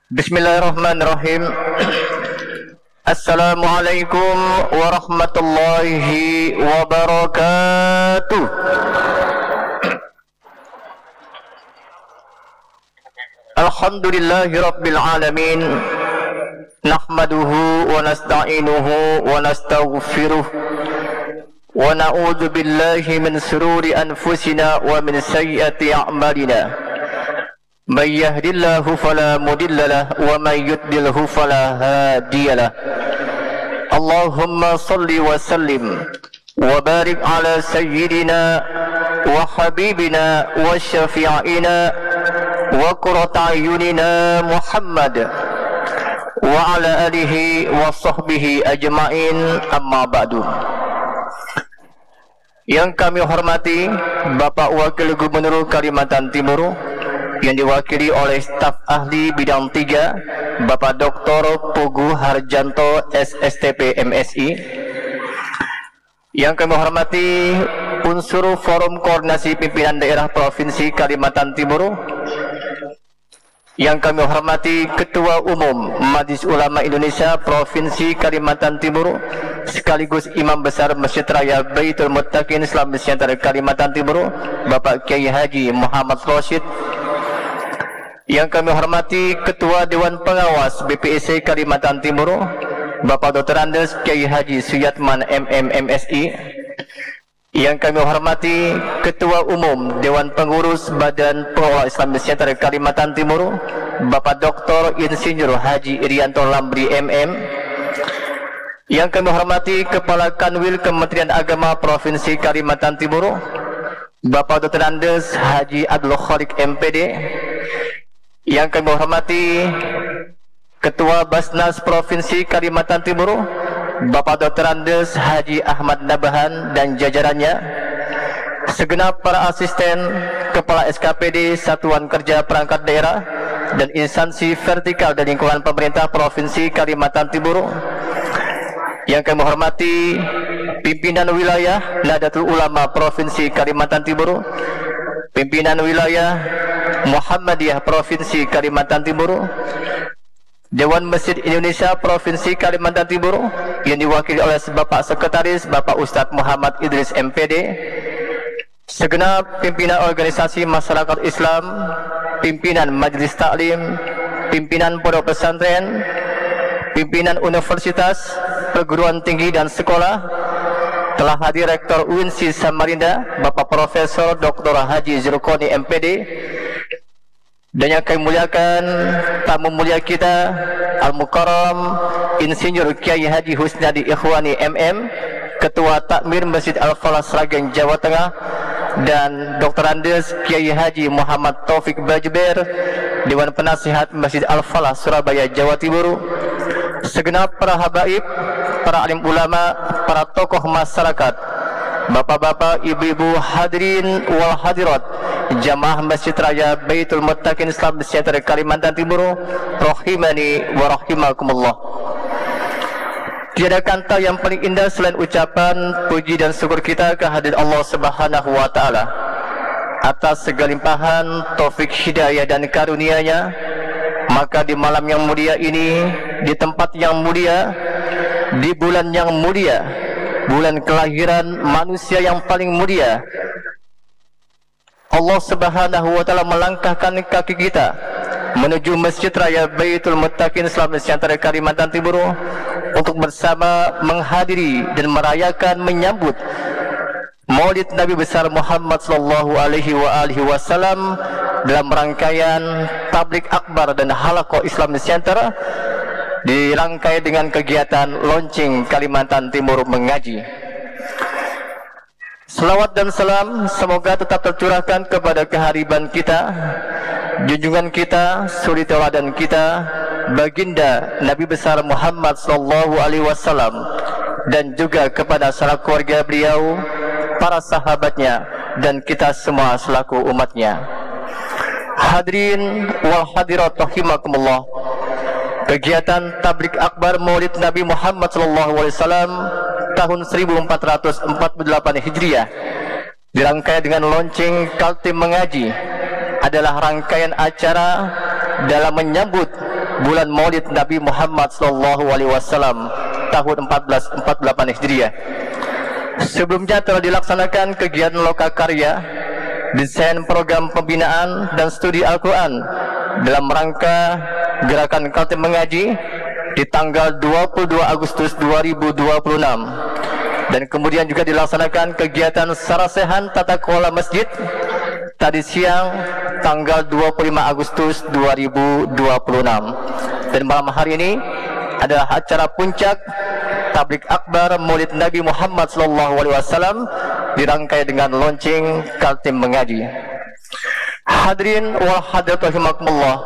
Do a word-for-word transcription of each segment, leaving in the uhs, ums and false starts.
Bismillahirrahmanirrahim. Assalamualaikum warahmatullahi wabarakatuh. Alhamdulillahi rabbil alamin. Nahmaduhu wa nasta'inuhu wa nastaghfiruh. Wa na'udzu billahi min shururi anfusina wa min sayyiati a'malina. من يهد الله فلا مضل له ومن يضلل فلا هادي له. اللهم صل وسلم وبارك على سيدنا وحبيبنا وشفيعنا وقرة أعيننا محمد وعلى آله وصحبه أجمعين. أما بعد. Yang kami hormati Bapak Wakil Gubernur Kalimantan Timur yang diwakili oleh staf ahli bidang tiga Bapak Doktor Pugu Harjanto S S T P M Si. Yang kami hormati unsur Forum Koordinasi Pimpinan Daerah Provinsi Kalimantan Timur. Yang kami hormati Ketua Umum Majelis Ulama Indonesia Provinsi Kalimantan Timur sekaligus Imam Besar Masjid Raya Baitul Muttaqin Islam Center Kalimantan Timur, Bapak Kiai Haji Muhammad Rashid. Yang kami hormati Ketua Dewan Pengawas B P I C Kalimantan Timur, Bapak Doktor Andes Kiai Haji Suyatman M M M Si. Yang kami hormati Ketua Umum Dewan Pengurus Badan Pengelola Islam Center Kalimantan Timur, Bapak Doktor Insinyur Haji Irianto Lambri M M. Yang kami hormati Kepala Kanwil Kementerian Agama Provinsi Kalimantan Timur, Bapak Doktor Andes Haji Abdul Khaliq M P D. Yang kami hormati Ketua Basnas Provinsi Kalimantan Timur, Bapak Doktor Andes Haji Ahmad Nabahan dan jajarannya, segenap para asisten Kepala S K P D Satuan Kerja Perangkat Daerah dan instansi vertikal dan lingkungan pemerintah Provinsi Kalimantan Timur. Yang kami hormati pimpinan wilayah Nahdlatul Ulama Provinsi Kalimantan Timur, pimpinan wilayah Muhammadiyah Provinsi Kalimantan Timur, Dewan Masjid Indonesia Provinsi Kalimantan Timur yang diwakili oleh Bapak Sekretaris Bapak Ustadz Muhammad Idris M P D, segenap pimpinan organisasi masyarakat Islam, pimpinan Majelis Taklim, pimpinan pondok pesantren, pimpinan universitas, perguruan tinggi dan sekolah, telah hadir Rektor U N S I Samarinda Bapak Profesor Doktor Haji Zulkarnain M P D, dan yang kami muliakan tamu mulia kita Al-Mukarram Insinyur Kiai Haji Husnadi Ikhwani M M, Ketua Takmir Masjid Al-Falah Sragen Jawa Tengah, dan Doktor Andes Kiai Haji Muhammad Taufik Bajber, Dewan Penasihat Masjid Al-Falah Surabaya Jawa Timur, segenap para habaib, para alim ulama, para tokoh masyarakat, bapak-bapak, ibu-ibu, hadirin wal hadirat jamaah Masjid Raya Baitul Muttaqin Islam Center Kalimantan Timur, rahimani wa rahimakumullah. Tiada kata yang paling indah selain ucapan puji dan syukur kita kehadirat Allah Subhanahu wa taala atas segala limpahan taufik hidayah dan karunia-Nya. Maka di malam yang mulia ini, di tempat yang mulia, di bulan yang mulia, bulan kelahiran manusia yang paling mulia, Allah Subhanahu wa taala melangkahkan kaki kita menuju Masjid Raya Baitul Muttaqin Islam Center Kalimantan Timur untuk bersama menghadiri dan merayakan menyambut Maulid Nabi besar Muhammad sallallahu alaihi wa alihi wasallam dalam rangkaian tablik akbar dan halaqah Islam Center, dirangkai dengan kegiatan launching Kalimantan Timur mengaji. Selawat dan salam semoga tetap tercurahkan kepada kehariban kita, junjungan kita, suri tauladan kita, baginda Nabi besar Muhammad sallallahu alaihi wasallam, dan juga kepada sanak keluarga beliau, para sahabatnya, dan kita semua selaku umatnya. Hadirin wal hadirat rahimakumullah. Kegiatan tablik akbar Maulid Nabi Muhammad sallallahu alaihi wasallam tahun seribu empat ratus empat puluh delapan Hijriah dirangkai dengan launching Kaltim Mengaji adalah rangkaian acara dalam menyambut bulan Maulid Nabi Muhammad sallallahu alaihi wasallam tahun empat belas empat puluh delapan Hijriah. Sebelumnya telah dilaksanakan kegiatan lokakarya, desain program pembinaan dan studi Al-Quran dalam rangka gerakan Kaltim Mengaji di tanggal dua puluh dua Agustus dua ribu dua puluh enam, dan kemudian juga dilaksanakan kegiatan sarasehan tata kelola masjid tadi siang tanggal dua puluh lima Agustus dua ribu dua puluh enam, dan malam hari ini adalah acara puncak tablik akbar Maulid Nabi Muhammad sallallahu alaihi wasallam dirangkai dengan launching Kaltim Mengaji. Hadirin wal hadirat rahimakumullah,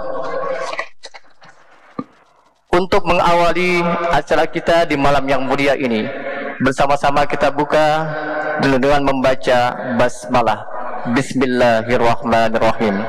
untuk mengawali acara kita di malam yang mulia ini, bersama-sama kita buka dengan membaca basmalah. Bismillahirrahmanirrahim.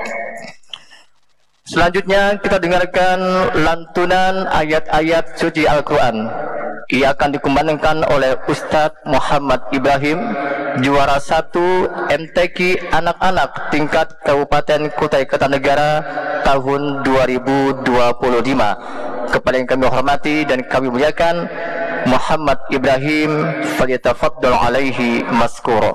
Selanjutnya kita dengarkan lantunan ayat-ayat suci Al-Quran. Ia akan dikumandangkan oleh Ustadz Muhammad Ibrahim, juara satu M T Q anak-anak tingkat Kabupaten Kutai Kartanegara tahun dua ribu dua puluh lima. Kepada yang kami hormati dan kami muliakan, Muhammad Ibrahim, falyatafaddal alaihi maskura.